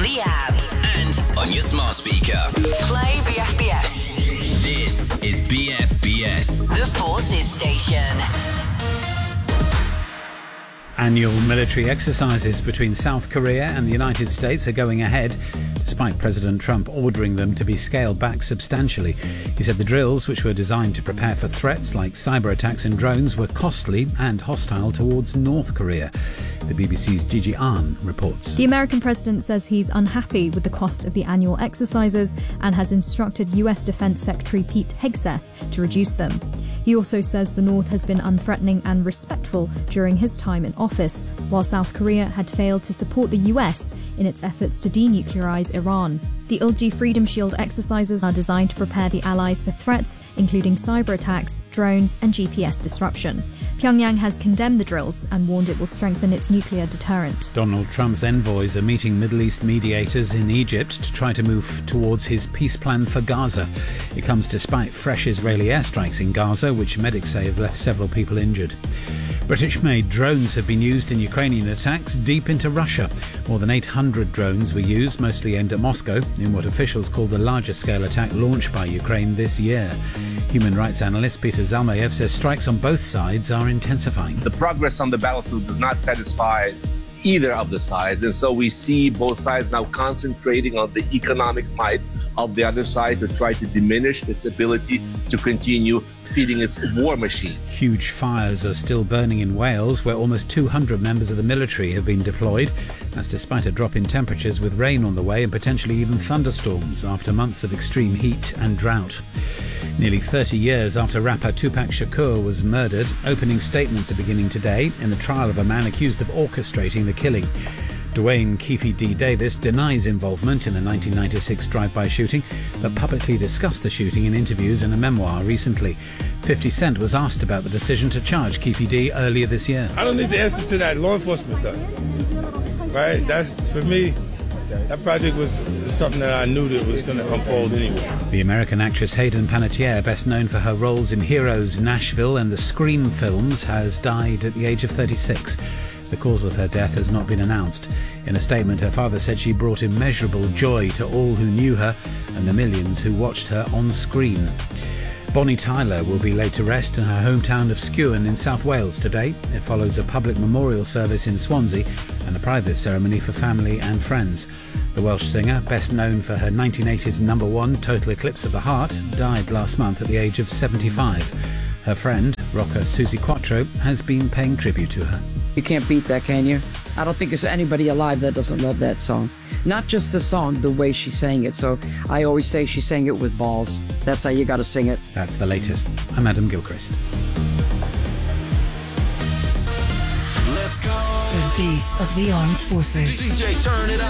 on the app and on your smart speaker. Play BFBS. This is BFBS, The Forces Station. Annual military exercises between South Korea and the United States are going ahead, despite President Trump ordering them to be scaled back substantially. He said the drills, which were designed to prepare for threats like cyber attacks and drones, were costly and hostile towards North Korea. The BBC's Gigi Ahn reports. The American president says he's unhappy with the cost of the annual exercises and has instructed US Defense Secretary Pete Hegseth to reduce them. He also says the North has been unthreatening and respectful during his time in office, while South Korea had failed to support the US in its efforts to denuclearize Iran. The Ulji Freedom Shield exercises are designed to prepare the allies for threats, including cyber attacks, drones, and GPS disruption. Pyongyang has condemned the drills and warned it will strengthen its nuclear deterrent. Donald Trump's envoys are meeting Middle East mediators in Egypt to try to move towards his peace plan for Gaza. It comes despite fresh Israeli airstrikes in Gaza, which medics say have left several people injured. British-made drones have been used in Ukrainian attacks deep into Russia. More than 800 drones were used, mostly aimed at Moscow, in what officials call the largest-scale attack launched by Ukraine this year. Human rights analyst Peter Zalmayev says strikes on both sides are intensifying. The progress on the battlefield does not satisfy either of the sides, and so we see both sides now concentrating on the economic might of the other side to try to diminish its ability to continue feeding its war machine. Huge fires are still burning in Wales, where almost 200 members of the military have been deployed. That's despite a drop in temperatures, with rain on the way and potentially even thunderstorms after months of extreme heat and drought. Nearly 30 years after rapper Tupac Shakur was murdered, opening statements are beginning today in the trial of a man accused of orchestrating the killing. Dwayne Keefe D. Davis denies involvement in the 1996 drive-by shooting, but publicly discussed the shooting in interviews and a memoir recently. 50 Cent was asked about the decision to charge Keefe D. earlier this year. I don't need the answer to that. Law enforcement does. Right? That's, for me, that project was something that I knew that was going to unfold anyway. The American actress Hayden Panettiere, best known for her roles in Heroes, Nashville and the Scream films, has died at the age of 36. The cause of her death has not been announced. In a statement, her father said she brought immeasurable joy to all who knew her and the millions who watched her on screen. Bonnie Tyler will be laid to rest in her hometown of Skewen in South Wales today. It follows a public memorial service in Swansea and a private ceremony for family and friends. The Welsh singer, best known for her 1980s number one Total Eclipse of the Heart, died last month at the age of 75. Her friend, rocker Suzi Quatro, has been paying tribute to her. You can't beat that, can you? I don't think there's anybody alive that doesn't love that song. Not just the song, the way she sang it. So I always say she sang it with balls. That's how you got to sing it. That's the latest. I'm Adam Gilchrist. Let's go. The beat of the armed forces. DJ, turn it up.